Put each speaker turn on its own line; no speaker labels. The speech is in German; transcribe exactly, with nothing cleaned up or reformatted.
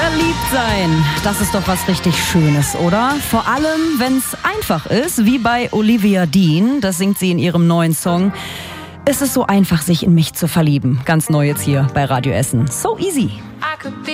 Verliebt sein, das ist doch was richtig Schönes, oder? Vor allem, wenn's einfach ist, wie bei Olivia Dean, das singt sie in ihrem neuen Song. Es ist so einfach, sich in mich zu verlieben. Ganz neu jetzt hier bei Radio Essen. So easy.